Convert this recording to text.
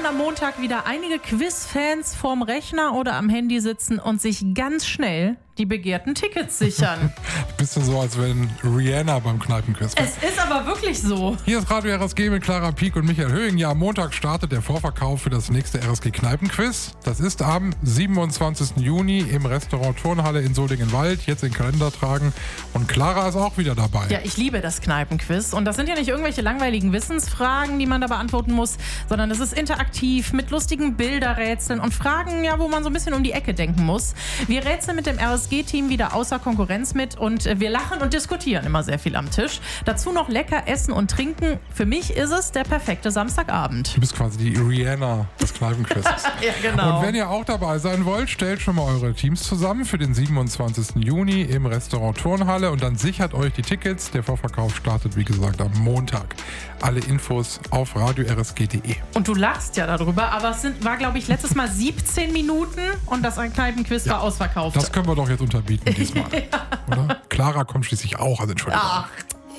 am Montag wieder einige Quizfans vorm Rechner oder am Handy sitzen und sich ganz schnell die begehrten Tickets sichern. Bisschen so, als wenn Rihanna beim Kneipenquiz war. Es ist aber wirklich so. Hier ist Radio RSG mit Clara Pieck und Michael Höhing. Ja, am Montag startet der Vorverkauf für das nächste RSG Kneipenquiz. Das ist am 27. Juni im Restaurant Turnhalle in Solingen-Wald. Jetzt in den Kalender tragen. Und Clara ist auch wieder dabei. Ja, ich liebe das Kneipenquiz. Und das sind ja nicht irgendwelche langweiligen Wissensfragen, die man da beantworten muss, sondern es ist interaktiv mit lustigen Bilderrätseln und Fragen, ja, wo man so ein bisschen um die Ecke denken muss. Wir rätseln mit dem RSG-Team wieder außer Konkurrenz mit und wir lachen und diskutieren immer sehr viel am Tisch. Dazu noch lecker essen und trinken. Für mich ist es der perfekte Samstagabend. Du bist quasi die Rihanna des Kneipenquizzes. Ja, genau. Und wenn ihr auch dabei sein wollt, stellt schon mal eure Teams zusammen für den 27. Juni im Restaurant Turnhalle und dann sichert euch die Tickets. Der Vorverkauf startet, wie gesagt, am Montag. Alle Infos auf radio-rsg.de. Und du lachst ja darüber, aber es war, glaube ich, letztes Mal 17 Minuten und das Kneipenquiz war ausverkauft. Das können wir doch jetzt unterbieten diesmal. Ja. Oder? Clara kommt schließlich auch, also Entschuldigung. Ach,